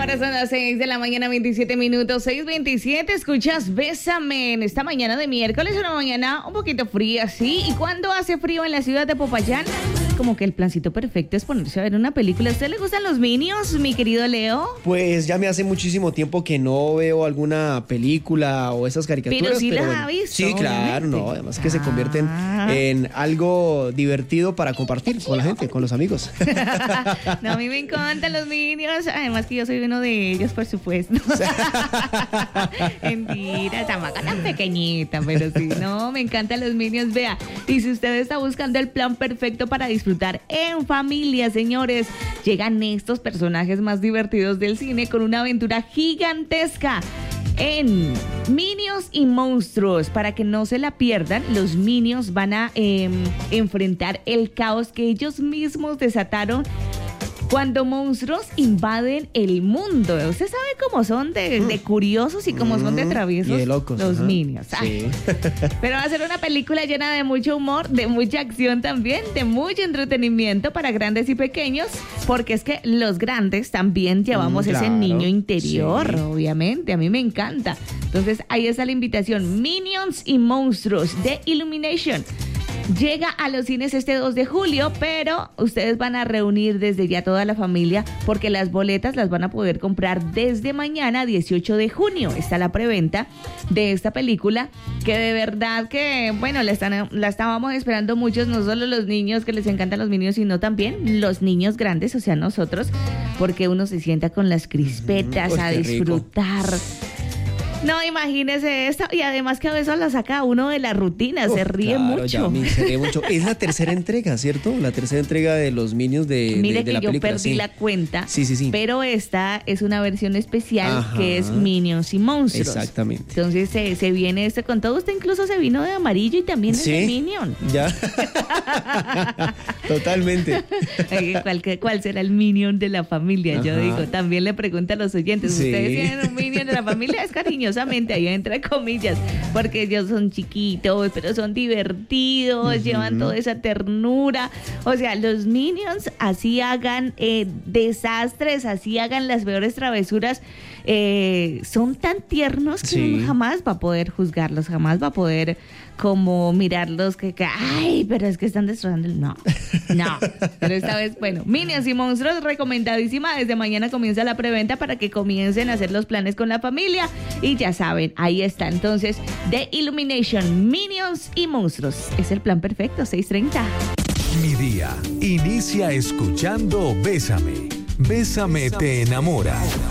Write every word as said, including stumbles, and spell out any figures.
Ahora son las seis de la mañana, veintisiete minutos, seis veintisiete. Escuchas Bésame en esta mañana de miércoles, una mañana un poquito fría, ¿sí? ¿Y cuando hace frío en la ciudad de Popayán? Como que el plancito perfecto es ponerse a ver una película. ¿A usted le gustan los Minions, mi querido Leo? Pues ya me hace muchísimo tiempo que no veo alguna película o esas caricaturas. Pero sí pero las bueno. ha visto. Sí, claro, obviamente. no. Además que se convierten Ah. en algo divertido para compartir con la gente, con los amigos. No, a mí me encantan los Minions. Además que yo soy uno de ellos, por supuesto. Mentira, chamaca tan pequeñita, pero sí, no, me encantan los Minions. Vea, y si usted está buscando el plan perfecto para disfrutar en familia, señores, llegan estos personajes más divertidos del cine con una aventura gigantesca en Minions y Monstruos. Para que no se la pierdan, los Minions van a eh, enfrentar el caos que ellos mismos desataron cuando monstruos invaden el mundo. Usted sabe cómo son de, de curiosos y cómo son de traviesos Y de locos, los ajá. Minions. Sí. Ay. Pero va a ser una película llena de mucho humor, de mucha acción también, de mucho entretenimiento para grandes y pequeños, porque es que los grandes también llevamos Mm, ese claro, niño interior, sí. obviamente. A mí me encanta. Entonces ahí está la invitación. Minions y Monstruos de Illumination. Llega a los cines este dos de julio, pero ustedes van a reunir desde ya toda la familia porque las boletas las van a poder comprar desde mañana, dieciocho de junio. Está la preventa de esta película que de verdad que, bueno, la, están, la estábamos esperando muchos, no solo los niños que les encantan los Minions, sino también los niños grandes, o sea, nosotros, porque uno se sienta con las crispetas Uy, a qué rico. disfrutar. No, imagínese esto. Y además que a veces la saca uno de la rutina, se Uf, ríe claro, mucho. ya me se ríe mucho. Es la tercera entrega, ¿cierto? La tercera entrega de los Minions de, de, Mire de que la yo película. perdí sí. la cuenta, Sí, sí, sí. pero esta es una versión especial Ajá. que es Minions y Monstruos. Exactamente. Entonces se, se viene este con todo. Usted incluso se vino de amarillo y también es Sí. de Minion. Ya. Totalmente. Ay, ¿Cuál, qué- ¿Cuál será el Minion de la familia? Yo Ajá. digo, también le pregunto a los oyentes, Sí. ¿ustedes tienen un Minion de la familia? Es cariñosamente, ahí entre comillas, porque ellos son chiquitos, pero son divertidos, Ujú. llevan toda esa ternura. O sea, los Minions así hagan eh, desastres, así hagan las peores travesuras, eh, son tan tiernos que Sí. uno jamás va a poder juzgarlos, jamás va a poder como mirarlos que, que ay, pero es que están destrozando el... No, no, pero esta vez, bueno, Minions y Monstruos, recomendadísima. Desde mañana comienza la preventa para que comiencen a hacer los planes con la familia. Y ya saben, ahí está entonces, The Illumination, Minions y Monstruos. Es el plan perfecto, seis treinta. Mi día inicia escuchando Bésame. Bésame te enamora.